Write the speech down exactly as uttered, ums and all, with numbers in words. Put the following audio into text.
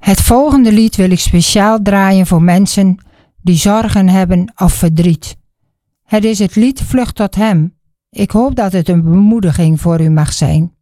Het volgende lied wil ik speciaal draaien voor mensen die zorgen hebben of verdriet. Het is het lied Vlucht tot Hem. Ik hoop dat het een bemoediging voor u mag zijn.